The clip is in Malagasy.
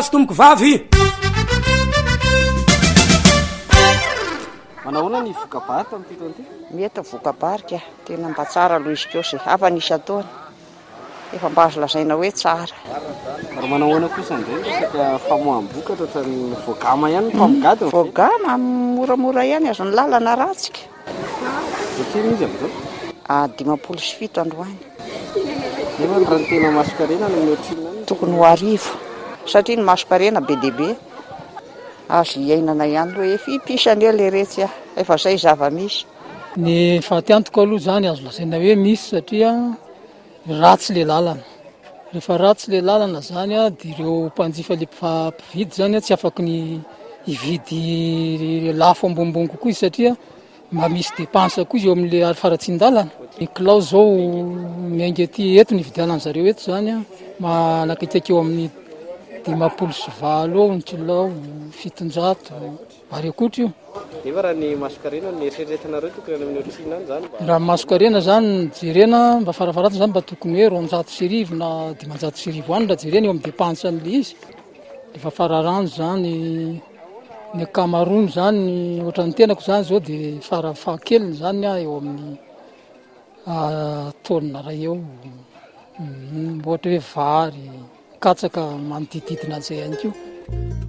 azy tomoko vavy. Manahoana ny vokabary tamin'ity taona ity? Mety vokabarika tena mba tsara aloha izy keo zay hafa nisy ataony efa mba azo lazaina hoe tsara. Ary manahoana kosa indray resaka famoaham-bokatra ohatran'ny voagama ihany no mpamogady. Voagama moramora ihany azo ny lalana ratsika. Satria izy amin'izao 27 androany. Nefa ny raha tena masokarena no mihoatrina any. Tokony ho arivo satria ny masokarena be dia be azo iainana ihany hoe fipisany eo le retsy efa zay zava-misy. Ny fahatyantoko aloha zany azo lazaina hoe misy satria ratsy le lalana. Rehefa ratsy le lalana zany dia ireo mpanjifa le mpividy zany tsy afaky ny hividy lafo ambonimbony kokoa izy satria mba misy dépense koa izy eo amin'le faratsin-dalana. Ny kilao zao miainga ety eto ny vidianana zareo eto zany manakaiky eo amin'ny 290 eo ny kilao, 700 ary akoatra io. Nefa raha ny masokarena ny eritreretinareo tokony any amin'ny otrina any zany. Raha masokarena zany jerena mba farafaratiny zany mba tokony hoe 200 na 500 any raha jerena eo amin'ny dépense an'le izy. Efa fararano zany ny akamarony zany ohatran'ny tenako zany zao dia farafahakeliny zany eo amin'ny taonina ray eo. Ohatra hoe vary, katsaka manodididina an'izay ihany koa.